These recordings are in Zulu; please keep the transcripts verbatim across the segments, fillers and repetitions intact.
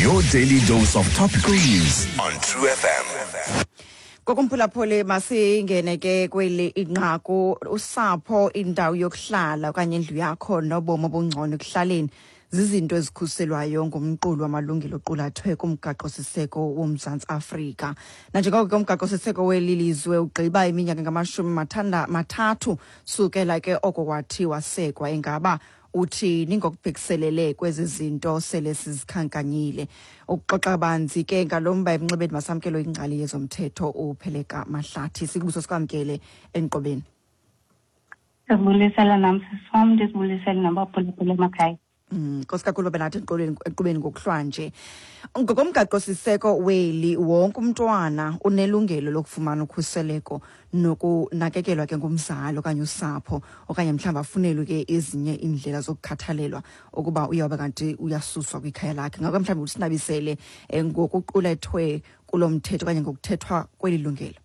Your daily dose of topical news on True F M. Kokumphulaphole masingene ke kweli inqaku usapho indawo yokuhlala okanye indlu yakho nobomo obungcono ekuhlaleni zizinto ezikhuselwayo ngomqulu wamalungelo oqulathwe kumgaqo siseko woMzantsi Afrika. Nanjengoko ke umgaqo siseko welilizwe ugqiba iminyaka ngamashumi mathanda mathathu sukela ke oko kwathi wasekwa, ingaba uthini ngokubhekiselele kwezi zinto sele sizikhankanyile? Ukuxoxa banzi ke ngalomba emnxebeni masamkelo ingcali yezomthetho uPheleka Mahlathi. Sikubuso sikwamkele enqobeni. Sibulisela namsiswam, ndisibulisela nabaphulaphula emakhaya. Mm, kosikakhulu benathi enqobeni enqobeni ngokuhlwanje. Ngokomgaqo siseko weli wonke umntwana unelungelo lokufumana ukhuseleko nokunakekelwa ke ngumzali okanye usapho okanye mhlawumbe afunelwe ke ezinye indlela zokukhathalelwa ukuba uyawuba kanti uyasuswa kwikhaya lakhe. Ngakho mhlawumbe usinabisele ngokuqulethwe kulo mthetho okanye ngokuthethwa kweli lungelo.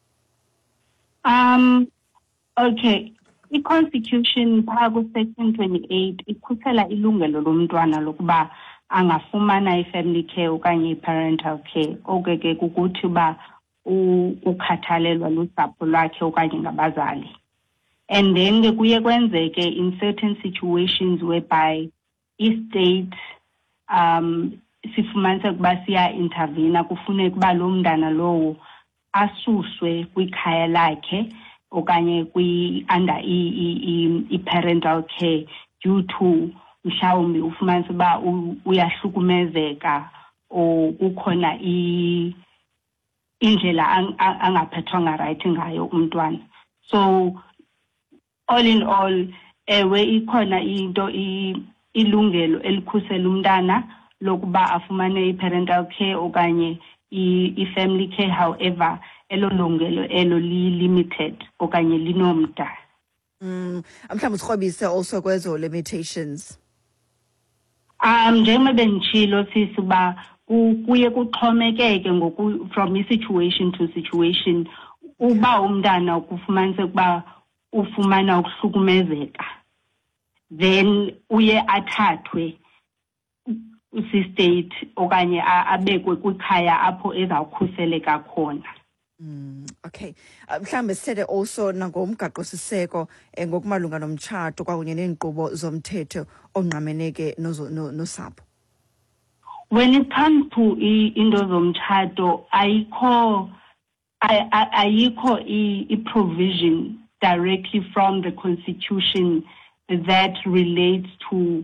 Um okay. I-Constitution phaa ku-Section twenty-eight ikhusela ilungelo lomntwana lokuba angafumana i-family care okanye i-parental care. Oke ke kukuthi uba ukhathalelwa lusapho lwakhe okanye ngabazali. And then ke kuye kwenzeke in certain situations whereby i-state um sifumanise ukuba siya-intervene, kufuneka uba lo mntana lowo asuswe kwikhaya lakhe okanye kwi under i-parental care due to mhlawumbi ufumanise uba uyahlukumezeka o kukhona indlela angaphethwanga right ngayo umntwana. So all in all ewe ikhona into ilungelo elikhusela umntana lokuba afumane i-parental care okanye i-family care. However, elo lungelo elo li-limited okanye linomda. Mm, mhlawumbe usikrobise also kwezo limitations. Um njengoba benditshilo sisi uba kuye kuxhomekeke ngoku from i-situation to situation. Uba umntana kufumanise ukuba ufumana ukuhlukumezeka, then uye athathwe si-state okanye abekwe kwikhaya apho ezawukhuseleka khona. Mm, okay. Mhlambe sithethe also nangomgaqo siseko ngokumalunga nomtshato kwakunye neenkqubo zomthetho ongqameneke nosapho. When it comes to into zomtshato, ayikho ayikho i-provision directly from the Constitution that relates to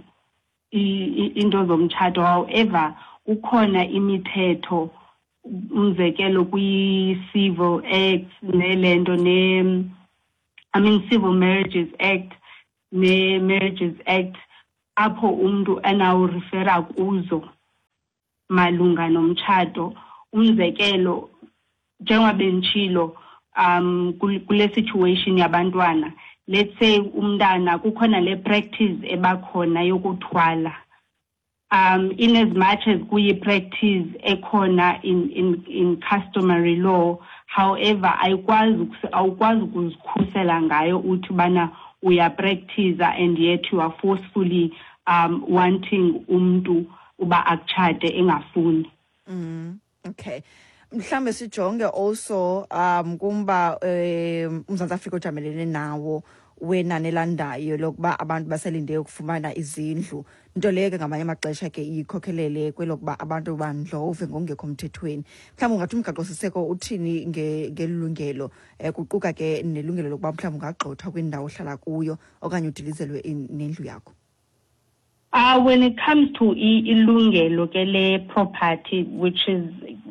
into zomtshato. However, ukhona imithetho umzekelo kwi-Civil Act nelento ne I mean Civil Marriages Act ne Marriages Act apho umuntu anawurefera kuzo malunga nomtshato. Umzekelo njengoba benitshilo um kule situation yabantwana, let's say umntana kukhona le practice ebakhona yokuthwala. Um, in as much as kuyi practice ekhona in in in customary law, however ayikwazi awukwazi ukuzikhusela ngayo uthi bana uya practice and yet you are forcefully um wanting umuntu uba akutshate engafuni. Mm, okay. Mhlambe sijonge also um kumba uMzantsi Afrika ojamelene nawo wenani elandayo lokuba abantu baselinde ukufumana izindlu, nto leyo ke ngamanye amaxesha ke ikhokhelele kwelokuba abantu bandlove ngokungekho mthethweni. Mhlawumbe ungathi umgaqo siseko uthini ngelungelo kuquka ke nelungelo lokuba mhlawumbe ungagxothwa kwindawo ohlala kuyo okanye udilizelwe nendlu yakho? Uh, when it comes to ilungelo ke le property, which is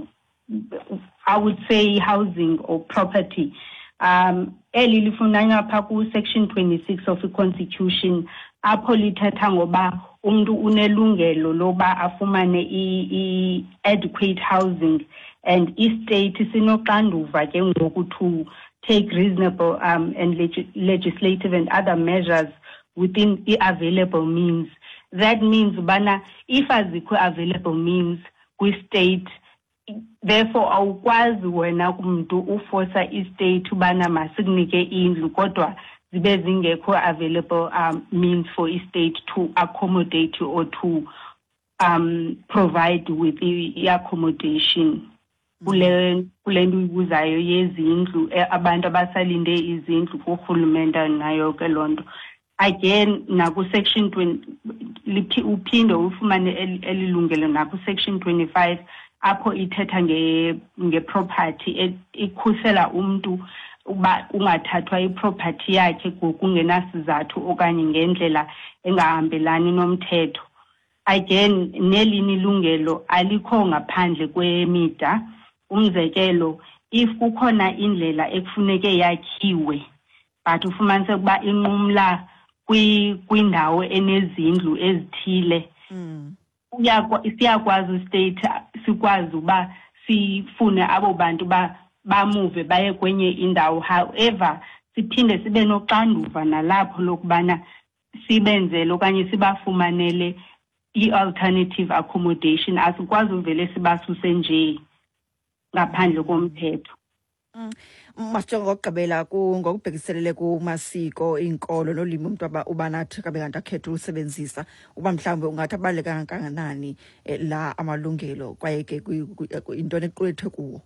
I would say housing or property, um eli lifunanywa pha ku section twenty-six of the Constitution apho lithetha ngoba umuntu unelungelo loba afumane i adequate housing, and i-state sinoxanduva ke ngoku to take reasonable um and leg legislative and other measures within the available means. That means bana if azikho available means kwi-state, therefore awukwazi wena kumuntu uforsa i-state ubana masikunike indlu kodwa zibe zingekho available um, means for i-state to accommodate you or to um provide with the accommodation. Kule kule nto uyibuzayo yezindlu abantu abasalinde izindlu kurhulumente nayo ke lonto. Again naku section twenty uphinde ufumane elilungelo naku section twenty-five apho ithetha nge ngeproperty ikhusela umuntu uba ungathathwa iproperty yakhe kungenasizathu okanye ngendlela engahambelani nomthetho. Again nelini ilungelo alikho ngaphandle kwemida. Umzekelo if kukhona indlela ekufuneke yakhiwe but ufumanise ukuba inqumla kwindawo enezindlu ezithile, siyakwazi ustate sikwazi uba sifune abo bantu ba bamuve baye kwenye indawo. However siphinde sibe noxanduva nalapho lokubana sibenzele okanye sibafumanele i-alternative accommodation. Asikwazi uvele sibasuse nje ngaphandle komthetho. Masijonga ngokugqibela ngokubhekiselele kumasiko, inkolo nolimo umuntu uba nathi kabe kanti akhetha usebenzisa uba mhlawumbe ungathi abaluleke kangakanani la amalungelo kwaye ke into equlethwe kuwo.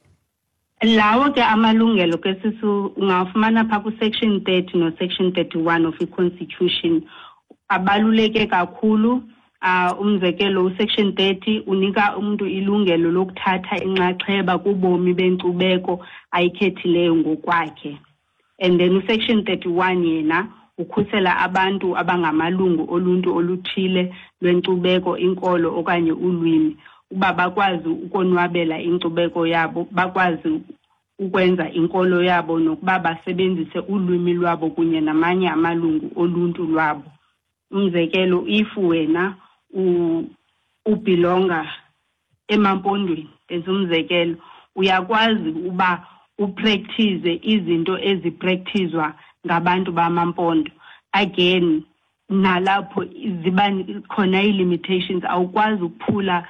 Lawo ke amalungelo ke sisu ungafumana pha ku section thirty no section thirty-one of the constitution abaluleke kakhulu. Uh, umzekelo section thirty unika umuntu ilungelo lokuthatha inxaxheba kubomi benkcubeko ayikhethileyo ngokwakhe. And then section thirty-one yena ukhusela abantu abangamalungu oluntu oluthile lwenkcubeko, inkolo okanye ulwimi uba bakwazi ukonwabela inkcubeko yabo, bakwazi ukwenza inkolo yabo nokuba basebenzise ulwimi lwabo kunye namanye amalungu oluntu lwabo. Umzekelo if wena u ubelonga emampondweni ezumzekelo uyakwazi uba upractice izinto ezipracticewa ngabantu bamampondo. Again nalapho ziba khona i-limitations, awukwazi ukuphula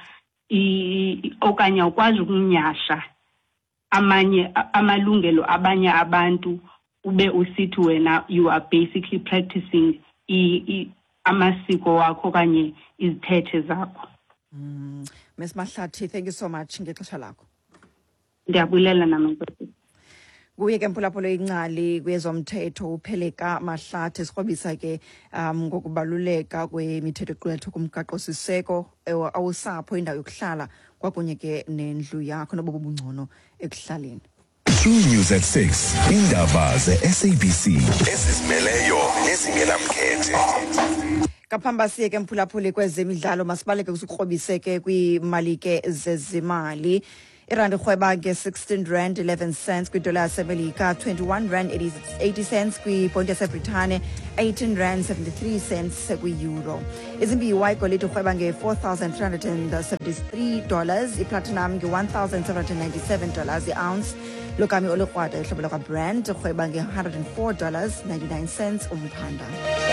okanye awukwazi ukunyasha amanye amalungelo abanye abantu ube usithi wena you are basically practicing i amasiko wakho kanye izithethe zakho. Mm. Miss Mahlathi, thank you so much ngexesha lakho. Ndiyabulela nami. Kuye ke mphulaphula incali kwezomthetho uPheleka Mahlathi sikrobisa ke um ngokubaluleka kwemithetho equlethwe kumgaqo siseko awusapho indawo yokuhlala kwakunye ke nendlu yakho nobo bungcono ekuhlaleni. True News at six indaba ze-S A B C ezizimeleyo nezingenamkhethe. Kaphamba siye ke mphulaphuli kwezemidlalo masibaleke kusikrobise ke kwimali ke zezimali. Irandi khweba ke sixteen rand eleven cents kwidola yasemelika, twenty-one rand eighty cents kwiponti yaseBritane, eighteen rand seventy-three cents kwi-euro. Izimbiwa igolide khweba nge four thousand three hundred seventy-three dollars, iplatinum nge one thousand seven hundred ninety-seven dollars i-ounce. Lokami olukwada ihlobo lakwa brand khweba nge one hundred four dollars ninety-nine cents umphanda.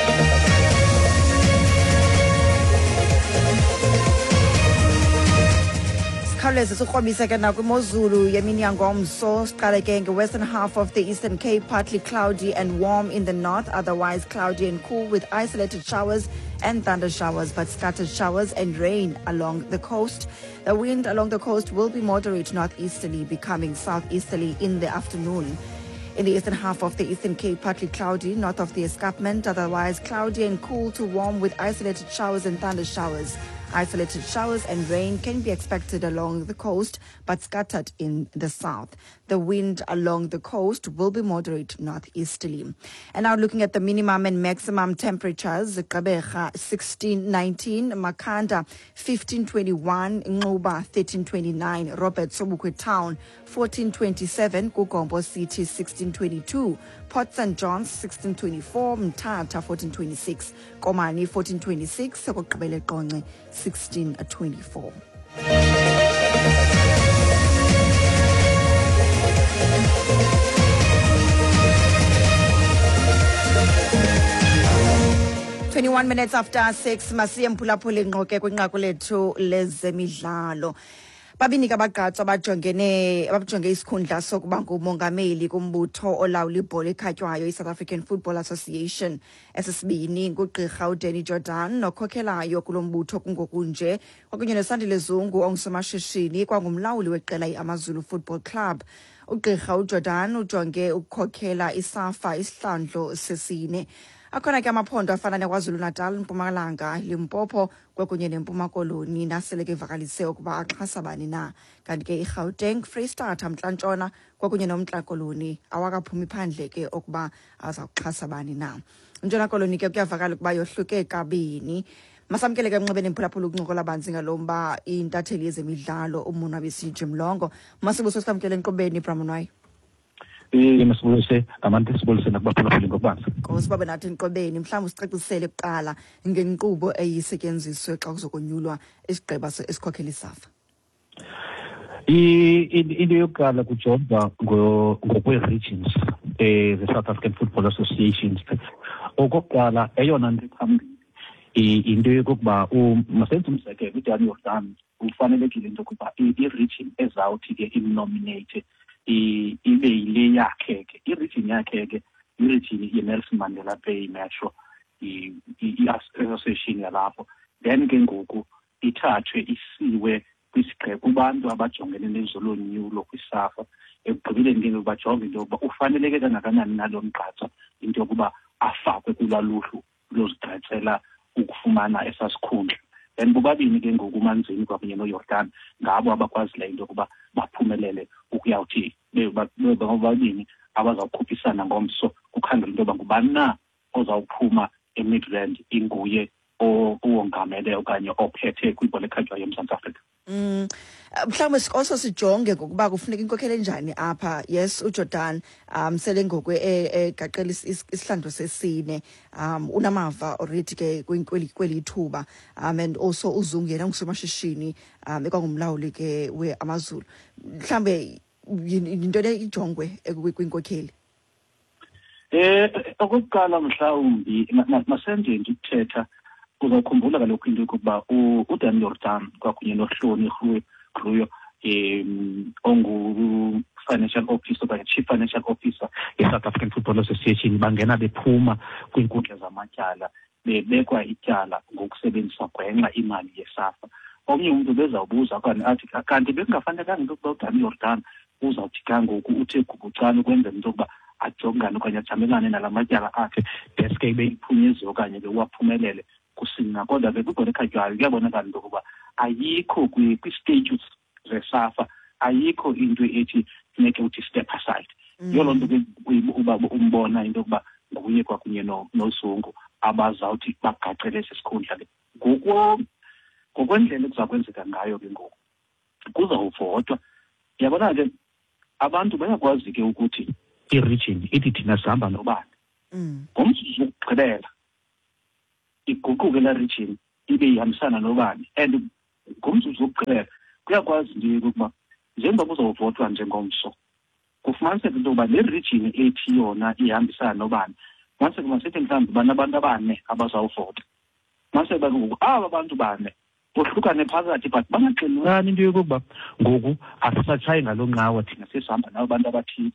Khawuleze sikrobise ke nakwimozulu yemini yangomso. Siqale ke nge-western half of the Eastern Cape, partly cloudy and warm in the north, otherwise cloudy and cool with isolated showers and thunder showers, but scattered showers and rain along the coast. The wind along the coast will be moderate northeasterly, becoming southeasterly in the afternoon. In the eastern half of the Eastern Cape, partly cloudy, north of the escarpment, otherwise cloudy and cool to warm with isolated showers and thunder showers. Isolated showers and rain can be expected along the coast, but scattered in the south. The wind along the coast will be moderate northeasterly. And now looking at the minimum and maximum temperatures, Gqeberha sixteen nineteen, Makhanda fifteen twenty-one, Nquba thirteen twenty-nine, Robert Sobukwe Town fourteen twenty-seven, Kugombo City sixteen twenty-two, Port Saint John's sixteen twenty-four, Mthatha fourteen twenty-six, Komani fourteen twenty-six, Kokugqibele Qonce sixteen twenty-four. twenty-one minutes after six, masiye mphulaphula ingqoke kwinqaku lethu lezemidlalo. Babinika abagqatso abajongene abajonge isikhundla sokuba ngumongameli kumbutho olawula ibhola ekhatywayo iSouth African Football Association esesibini ngugqirha uDanny Jordan nokhokhelayo kulo mbutho kungokunje kwakunye noSandile Zungu ongusomashishini kwangumlawuli weqela iAmazulu Football Club. Ugqirha uJordan ujonge ukukhokhela iSAFA isihlandlo sesine. Akhona ke amaphondo afana neKwaZulu Natal, Mpumalanga, Limpopo kwakunye neMpuma Koloni nasele ke vakalise ukuba axhasa bani na. Kanti ke iGauteng, Freystata, Mntla Ntshona kwakunye noMntla Koloni awakaphumi phandle ke ukuba azakuxhasa bani na. Ntshona Koloni ke kuyavakala ukuba yohluke kabini. Masamkele ke mnxebeni mphulaphula ukuncokola banzi ngalomba intatheli yezemidlalo uMonwabisi Jimlongo. Masibuso samkele enkqubeni Bramonwayi. Eh masibulise abantu sibulise nakubaphulaphula ngokubanzi. Ngosibabe nathi enqobeni mhlawumbe usicacisele kuqala ngenkqubo eyisetyenziswe xa kuzokonyulwa isigqeba esikhokhela iSAFA. I into yokuqala kujongwa ngokwe-regions eh the South African Football Association. Okokuqala eyona nto phambili into yokuba masenze umzekelo uDanny Jordan ufanelekile into yokuba i-region ezawuthi ke imnominate ibe yile yakhe ke i-region yakhe ke i-region ye-Nelson Mandela Bay Metro i-association yalapho, then ke ngoku ithathwe isiwe kwisigqeba kubantu abajongene nezolonyulo kwiSAFA. Ekugqibeleni ke bajonge into yokuba ufaneleke kangakanani nalo mgqatso into yokuba afakwe kulwaluhlu lozigqatsela ukufumana esasikhundla. Then bobabini ke ngoku uManzini kwakunye noJordan ngabo abakwazileyo into yokuba baphumelele ukuyawuthi bobabini abazawukhuphisana ngomso kukhangela into yoba ngubani na ozawuphuma eMidrand inguye owongamele okanye ophethe kwibhola ekhatywayo eMzantsi Afrika. Mm. Mhlawumbe also sijonge ngokuba kufuneka inkokhelo enjani apha. Yes, uJordan um sele ngokwe egaqela isihlandlo sesine um unamava already ke kwinkweli kwelithuba um and also uzungu yena ngusomashishini um ekwangumlawuli ke weAmazulu. Mhlambe into le ijongwe kwinkokheli. Eh okokuqala mhlawumbi masenze nje ukuthetha uzawukhumbula kaloku into yokuba uDanny Jordan kwakunye noHloni Khruyo um ongu-financial officer okanye chief financial officer ye-South African Football Association bangena bephuma kwiinkundla zamatyala bebekwa ityala ngokusebenzisa gwenxa imali yeSAFA. Omnye umntu bezawubuza okanye athi kanti bekungafanelekanga into yokuba uDanny Jordan uzawuthi kangoku uthe gubucala ukwenzela into yokuba ajongane okanye ajamelane nala matyala akhe deske beyiphunyezwe okanye bewaphumelele kusina. Kodwa ke kwibhola ekhatywayo kuyabonakala into yokuba ayikho kwi-statutes zeSAFA, ayikho into ethi funeke uthi step aside. Yiyo loo nto ke uba umbona into yokuba nguye kwakunye noZungu abazawuthi bagaqele esi sikhundla ke. Ngokwendlela ekuza kwenzeka ngayo ke ngoku kuzawuvotwa. Yabona ke abantu bayakwazi ke ukuthi i-region ithi thina sihamba nobani. Ngomzuzu wokugqibela iguquke la region ibe ihambisana nobani, and ngomzuzu wokugqibela kuyakwazi nje ukuba njengoba uzawuvotwa njengomso kufumaniseka into yokuba le region ethi yona ihambisana nobani mase kumasithi mhlawumbi banabantu abane abazawuvota. Mase ngoku aba bantu bane bohlukane phakathi but bangaxelelani into yokuba ngoku asisatshayi ngalo nqawa thina sesihamba nabo bantu abathile.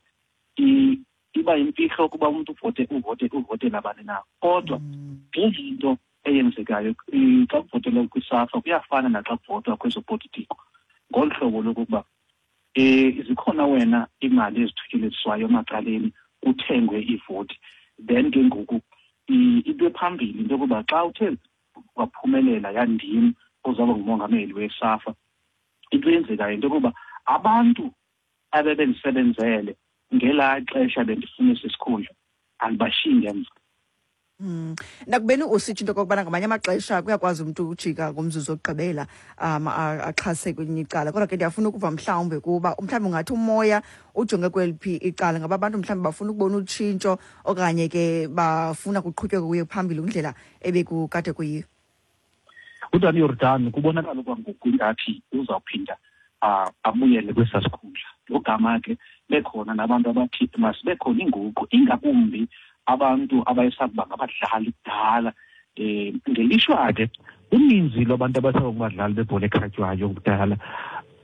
Iba yimfihlo ukuba umuntu uvote uvote uvote labani na. Kodwa izinto eyenzekayo xa kuvotelwa kwiSAFA kuyafana naxa kuvotwa kwezopolitiko ngolu hlobo lokuba eh zikhona wena imali ezithutyeleziswayo emacaleni kuthengwe ivoti. Then ke ngoku into phambili into yokuba xa uthe waphumelela yandimi ozaba ngumongameli weSAFA, into eyenzekayo into yokuba abantu abebendisebenzele ngela xesha bendifuna isikhundla andibashiyi ngemva. Mm. Nakubeni usitsho into kokubana ngamanye amaxesha kuyakwazi umuntu ujika ngomzuzu wokugqibela um axhase kwelinye icala, kodwa ke ndiyafuna ukuva mhlawumbe kuba mhlawumbe ungathi umoya ujonge kweliphi icala, ngaba abantu mhlawumbe bafuna ukubona utshintsho okanye ke bafuna kuqhutywe kuye phambili indlela ebekukade kuyiyo. uDanny Jordan kubonakala ukuba ngoku ngathi uzawuphinda abuyele kwesasikhundla. Lo gama ke bekhona nabantu abathi masibe khona inguqu ingakumbi abantu abayesakuba ngabadlali kudala. Eh ngelishwa ke uninzi lwabantu abasabadlali bebhola ekhatywayo kudala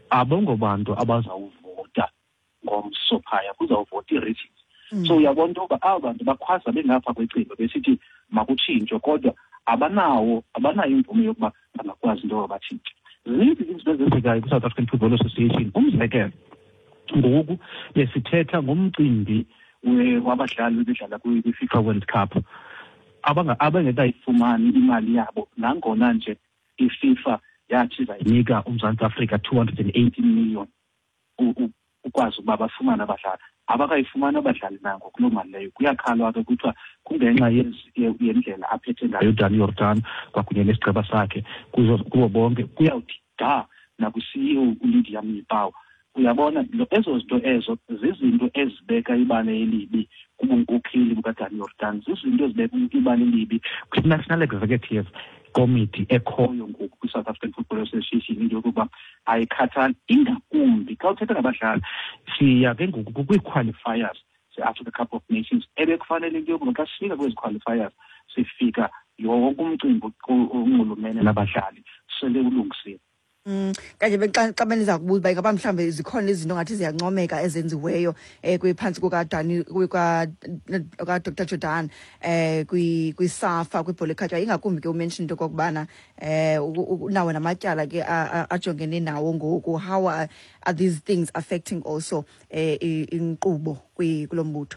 abongo bantu abazawuvota ngomso phaya kuzawuvota i-regions. So uyabona ukuba aba bantu bakhwaza bengapha kweciko besithi makutshintshwe kodwa abanawo abanayo imvume yokuba bangakwazi into abatshintshe. Zininzi izinto ezenzekayo kwi-South African Football Association. Umzekelo ngoku besithetha ngomcimbi wabadlali bedlala kwi-FIFA World Cup abangekayifumani imali yabo, nangona nje iFIFA yathi zayinika uMzantsi Afrika two hundred eighty million ukwazi ukuba bafumane abadlali. Abakayifumani abadlali nango kuloo mali leyo. Kuyakhalwa ke kuthiwa kungenxa yendlela aphethe ngayo uDani Jordan kwakunye nesigqeba sakhe kuwo bonke kuyawuthi da naku-C E O uLydia Mlipawu. Uyabona ezo zinto ezo zizinto ezibeka ibala elibi kubunkokheli bukaDani Jordan, zizinto ezibeka ibala elibi kwi-National Executive Committee ekhoyo ngoku kwi-South African Football Association, into yokuba ayikhathali ingakumbi xa uthetha ngabadlali. Siya ke ngoku kwii-qualifiers ze-Africa Cup of Nations ebekufanele into yokuba xa sifika kwezi qualifiers sifika yonke umcimbi onxulumene nabadlali sele ulungisiwe. Mm kanje bexa xa beniza kubuza ba ingaba mhlambe zikhona izinto ngathi ziyancomeka ezenziweyo eh kwiphansi kuka Dani kwa ka Doctor Jordan eh kwi kwi SAFA kwibhola ekhatywayo, ingakumbi ke umention into kokubana eh unawo namatyala ke ajongene nawo ngoku. How are, are these things affecting also eh inkqubo kulombutho?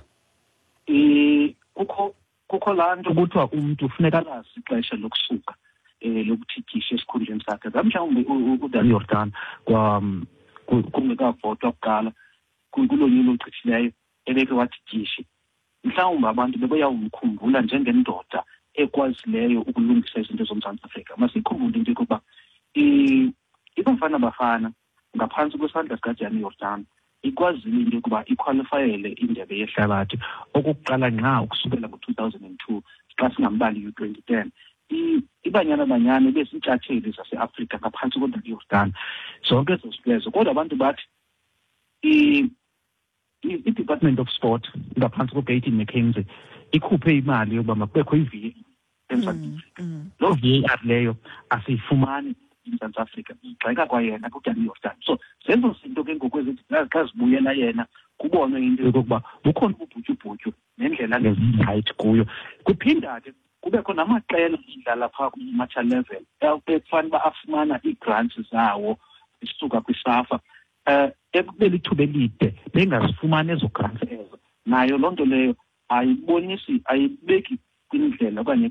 Eh kukho kukho lanto kuthiwa umuntu ufuneka lazi ixesha lokusuka eh lokuthikisha esikhundleni sakhe. Mhlawumbe uDani Jordan kwa kungekavotwa kuqala kulonyulo oluchithileyo ebeke wathikisha, mhlawumbe abantu bebeyawumkhumbula njengendoda ekwazileyo ukulungisa izinto zoMzantsi Afrika. Masikhumbule into yokuba iBafana Bafana ngaphantsi kwesandla sikaDani Jordan ikwazile into yokuba iqualifyele indebe yehlabathi okuqala nqa ukusukela ngo-two thousand two xa singambali u-twenty ten. Ibanyana Banyana bezintshatsheli zase-Afrika ngaphantsi koDani Jordan. Zonke ezo zinto ezo kodwa abantu bathi i-Department of Sport ngaphantsi koGayton McKenzie ikhuphe imali yokuba makubekho i-V A R eMzantsi Afrika. Loo V A R leyo asiyifumani eMzantsi Afrika, igxeka kwayena kuDani Jordan. So zezo zinto ke ngokwezithi xa zibuyela yena kubonwe into yokuba bukhona ubhutyubhutyu nendlela ngezi-right kuyo. Kuphinda ke kubekho namaqela idlala phaa kwi-amateur level ekufanele uba afumana ii-grants zawo isuka kwiSAFA um ekubeli ithuba elide bengazifumani ezo grants ezo. Nayo loo nto leyo ayibonisi ayibeki kwindlela okanye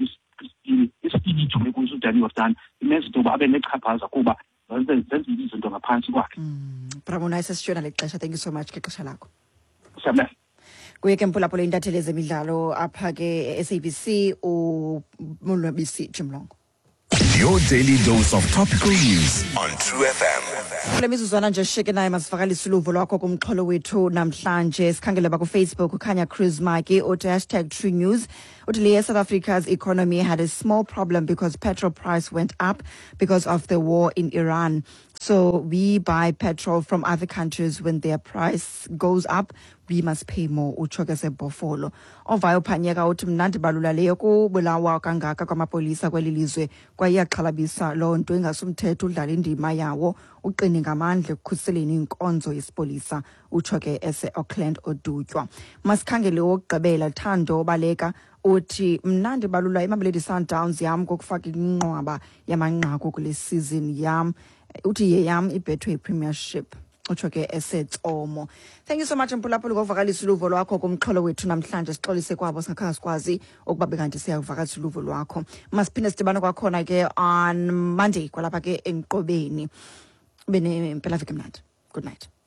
isipirithi bekuso uDani Jordan, imenza into yoba abe nechaphaza kuba zenza izinto ngaphantsi kwakhe. Bramona sesishona lexesha. Thank you so much ngexesha lakho. Siyabonga. Kuye ke mpulaphula intatheli ezemidlalo apha ke S A B C uMonwabisi Jimlongo. Your daily dose of topical news on True F M. Kule mizuzwana nje shike naye masivakalisa uluvo lwakho kumxholo wethu namhlanje. Sikhangele ba ku Facebook ukhanya Chris Maki uthi hashtag True News. Uthi South Africa's economy had a small problem because petrol price went up because of the war in Iran. So we buy petrol from other countries. When their price goes up, we must pay more. Uchoke se bofolo. Ovayo phanyeka uthi mnandi balula leyo kubulawa kangaka kwamapolisa kweli lizwe kwayaxhalabisa loo nto ingasumthetho udlala indima yawo uqine ngamandla ekukhuseleni inkonzo yesipolisa. Uchoke ese Auckland odutywa. Masikhangele wokugqibela Thando Baleka uthi mnandi balula iMamelodi Sundowns yam kokufaka inqwaba yamanqaku kule season yam. Uthi ye yam ibethwe Premiership. Uchoke esetsomo. Thank you so much mpulaphula ngovakalisa uluvo lwakho kumxholo wethu namhlanje. Sixolise kwabo singakhange sikwazi ukuba bekanti siyakuvakalisa uluvo lwakho. Masiphinde sidibane kwakhona ke on Monday kwalapha ke emqobeni. Bene impela veke mnandi. Good night.